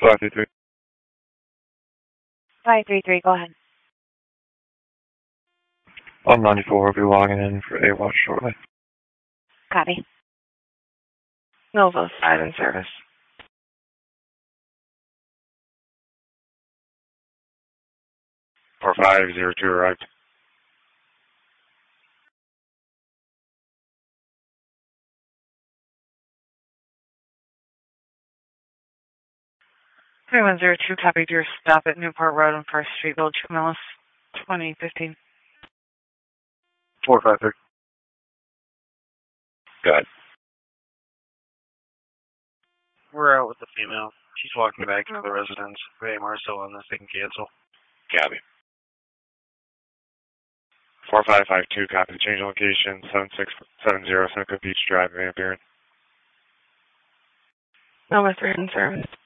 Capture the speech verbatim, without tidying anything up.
five three three. five three three, go ahead. one ninety-four will be logging in for A watch shortly. Copy. Nova five in service. four five zero two arrived. three one zero two, copy your stop at Newport Road and First Street, Village Camillus, twenty fifteen. four five three. Go ahead. We're out with the female. She's walking back to the residence. If A M R still on this, they can cancel. Copy. four five five two, copy the change of location, seven six seven zero Seneca Beach Drive, Van Buren. Nova three in service.